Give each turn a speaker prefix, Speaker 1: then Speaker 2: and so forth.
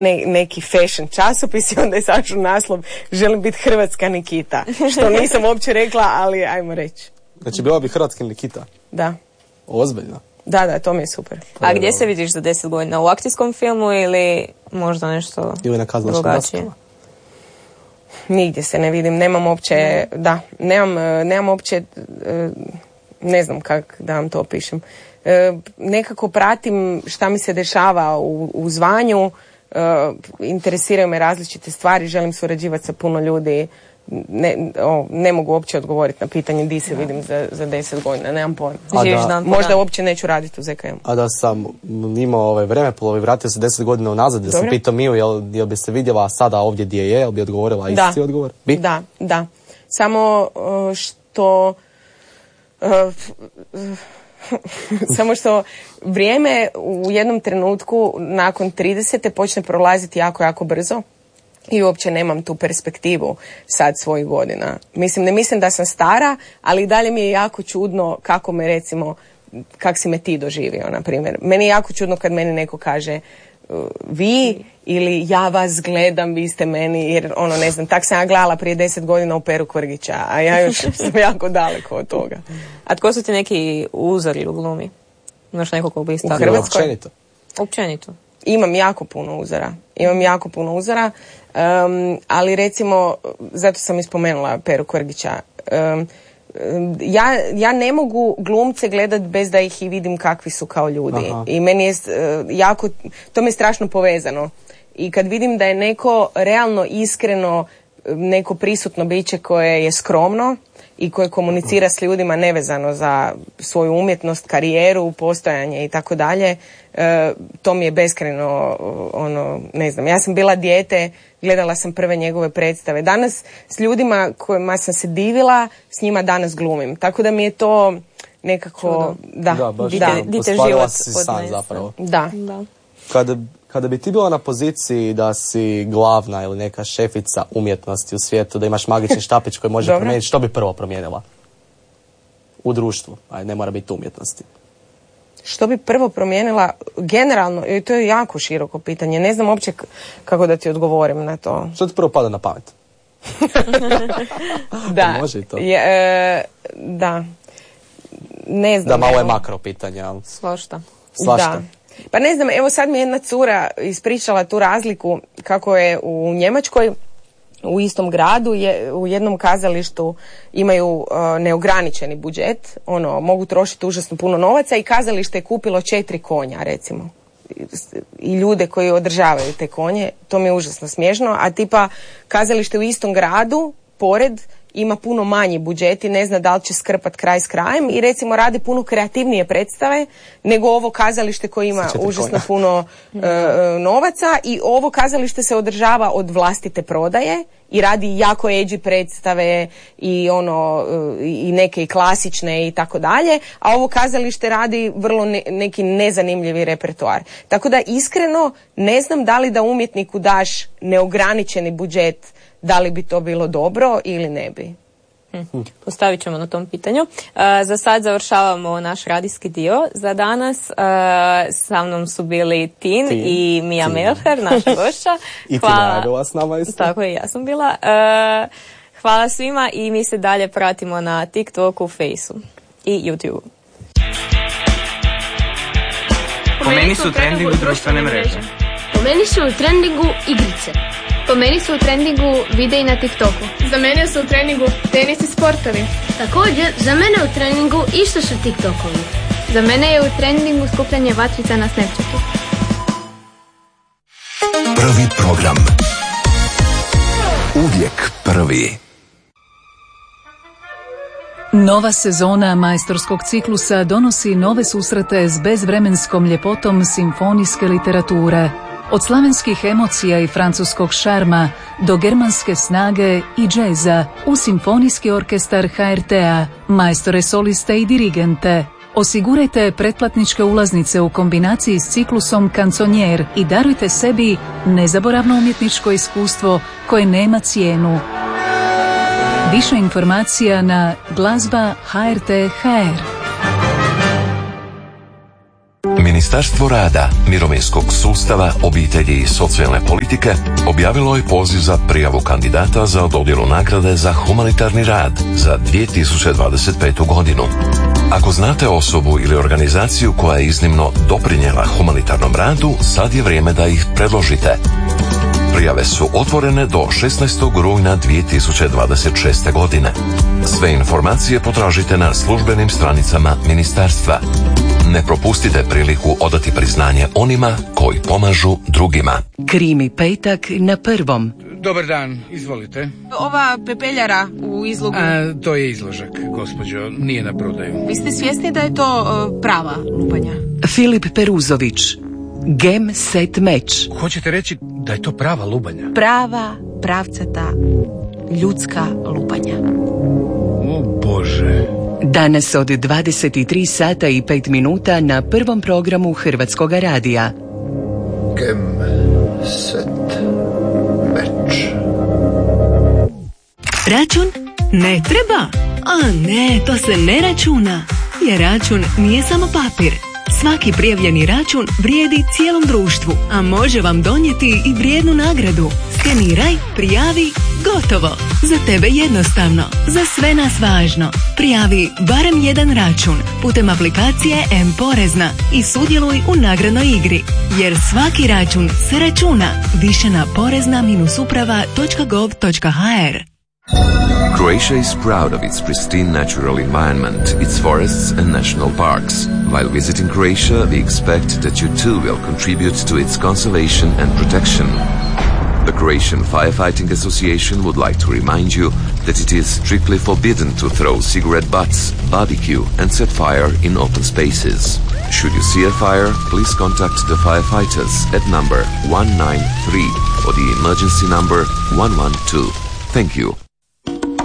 Speaker 1: neki fashion časopis i onda je saču naslov želim biti hrvatska Nikita, što nisam uopće rekla, ali ajmo reći.
Speaker 2: Znači bila bi hrvatska Nikita?
Speaker 1: Da.
Speaker 2: Ozbiljno?
Speaker 1: Da, to mi je super.
Speaker 3: A gdje se vidiš za 10 godina? U akcijskom filmu ili možda nešto
Speaker 2: ili na kazališnim maskama?
Speaker 1: Nigdje se ne vidim, nemam uopće, nemam uopće, ne znam kako da vam to opišem. Nekako pratim šta mi se dešava u zvanju, interesiraju me različite stvari, želim surađivati sa puno ljudi. Ne mogu uopće odgovoriti na pitanje di se vidim za 10 godina, nemam pojma. Možda uopće neću raditi u ZKM.
Speaker 2: A da sam imao vremeplov i vratio se 10 godina unazad, da sam pitao Miju jel bi se vidjela sada ovdje gdje je, jel bi odgovorila isti odgovor?
Speaker 1: Da. Samo što samo što vrijeme u jednom trenutku nakon 30. počne prolaziti jako brzo. I uopće nemam tu perspektivu sad svojih godina. Ne mislim da sam stara, ali i dalje mi je jako čudno kako me recimo, kak si me ti doživio, na primjer. Meni je jako čudno kad meni neko kaže vi ili ja vas gledam, vi ste meni, jer ne znam, tak sam ja gledala prije 10 godina u Peru Kvrgića, a ja još sam jako daleko od toga.
Speaker 3: A tko su ti neki uzori u glumi? Imaš nekog ko bi
Speaker 1: u Hrvatskoj?
Speaker 3: Općenito.
Speaker 1: Imam jako puno uzora, ali recimo, zato sam ispomenula Peru Kvrgića, ja ne mogu glumce gledat bez da ih i vidim kakvi su kao ljudi. Aha. I meni je to mi je strašno povezano. I kad vidim da je neko realno iskreno, neko prisutno biće koje je skromno i koje komunicira s ljudima nevezano za svoju umjetnost, karijeru, postojanje i tako dalje, to mi je beskrajno, ne znam, ja sam bila dijete, gledala sam prve njegove predstave. Danas s ljudima kojima sam se divila, s njima danas glumim. Tako da mi je to nekako...
Speaker 2: Dite život san zapravo.
Speaker 1: Da.
Speaker 2: Kada bi ti bila na poziciji da si glavna ili neka šefica umjetnosti u svijetu, da imaš magični štapić koji može promijeniti, što bi prvo promijenila? U društvu, ne mora biti umjetnosti.
Speaker 1: Što bi prvo promijenila generalno, i to je jako široko pitanje, ne znam uopće kako da ti odgovorim na to.
Speaker 2: Što ti prvo pada na pamet?
Speaker 1: Da.
Speaker 2: Može i to.
Speaker 1: Da. Ne znam.
Speaker 2: Da, malo je makro pitanje, ali...
Speaker 3: Svašta.
Speaker 1: Da. Pa ne znam, evo sad mi jedna cura ispričala tu razliku kako je u Njemačkoj, u istom gradu, u jednom kazalištu imaju neograničeni budžet, mogu trošiti užasno puno novaca i kazalište je kupilo 4 konja, recimo. I ljude koji održavaju te konje, to mi je užasno smiješno, a tipa kazalište u istom gradu, pored, ima puno manji budžet i ne zna da li će skrpat kraj s krajem i recimo radi puno kreativnije predstave nego ovo kazalište koje ima užasno puno novaca i ovo kazalište se održava od vlastite prodaje i radi jako edgy predstave i i neke klasične i tako dalje, a ovo kazalište radi vrlo neki nezanimljivi repertoar. Tako da iskreno ne znam da li da umjetniku daš neograničeni budžet, da li bi to bilo dobro ili ne bi.
Speaker 3: Postavit ćemo na tom pitanju. Za sad završavamo naš radijski dio. Za danas sa mnom su bili Tin i Mija Melher, naša gošća.
Speaker 2: I Tina je bila s nama isto.
Speaker 3: Tako je, ja sam bila. Hvala svima i mi se dalje pratimo na TikToku, Faceu i YouTubeu.
Speaker 4: Po meni su u trendingu društvene mreže.
Speaker 5: Po meni su u trendingu igrice. Po meni su u trendingu videi na TikToku.
Speaker 6: Za mene su u trendingu tenis i sportovi.
Speaker 5: Također, za mene u trendingu isto su TikTokovi.
Speaker 6: Za mene je u trendingu skupljanje vatrica na Snapchatu.
Speaker 7: Prvi program. Uvijek prvi.
Speaker 8: Nova sezona majstorskog ciklusa donosi nove susrete s bezvremenskom ljepotom simfonijske literature. Od slavenskih emocija i francuskog šarma do germanske snage i džeza u simfonijski orkestar HRT-a, majstore soliste i dirigente. Osigurajte pretplatničke ulaznice u kombinaciji s ciklusom Kanconier i darujte sebi nezaboravno umjetničko iskustvo koje nema cijenu. Više informacija na glazba HRT.hr.
Speaker 7: Ministarstvo rada, mirovinskog sustava, obitelji i socijalne politike objavilo je poziv za prijavu kandidata za dodjelu nagrade za humanitarni rad za 2025. godinu. Ako znate osobu ili organizaciju koja je iznimno doprinijela humanitarnom radu, sad je vrijeme da ih predložite. Prijave su otvorene do 16. rujna 2026. godine. Sve informacije potražite na službenim stranicama ministarstva. Ne propustite priliku odati priznanje onima koji pomažu drugima.
Speaker 9: Krimi petak na Prvom.
Speaker 10: Dobar dan, izvolite.
Speaker 11: Ova pepeljara u izlogu...
Speaker 10: To je izložak, gospođo, nije na prodaju.
Speaker 11: Vi ste svjesni da je to prava lupanja?
Speaker 9: Filip Peruzović. Gem set meč.
Speaker 10: Hoćete reći da je to prava lubanja?
Speaker 11: Prava, pravcata, ljudska lupanja.
Speaker 10: O Bože.
Speaker 9: Danas od 23 sata i 5 minuta na Prvom programu Hrvatskoga radija.
Speaker 12: Gem set meč.
Speaker 13: Račun ne treba. A ne, to se ne računa. Jer račun nije samo papir. Svaki prijavljeni račun vrijedi cijelom društvu, a može vam donijeti i vrijednu nagradu. Skeniraj, prijavi, gotovo. Za tebe jednostavno, za sve nas važno. Prijavi barem jedan račun putem aplikacije M-Porezna i sudjeluj u nagradnoj igri. Jer svaki račun se računa. Više na porezna-uprava.gov.hr.
Speaker 7: Croatia is proud of its pristine natural environment, its forests and national parks. While visiting Croatia, we expect that you too will contribute to its conservation and protection. The Croatian Firefighting Association would like to remind you that it is strictly forbidden to throw cigarette butts, barbecue and set fire in open spaces. Should you see a fire, please contact the firefighters at number 193 or the emergency number 112. Thank you.